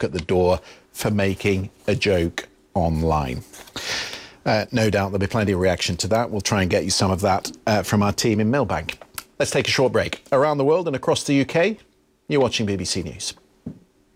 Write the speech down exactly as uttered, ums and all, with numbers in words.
knock at the door for making a joke online. Uh, no doubt there'll be plenty of reaction to that. We'll try and get you some of that uh, from our team in Millbank. Let's take a short break. Around the world and across the U K, you're watching B B C News.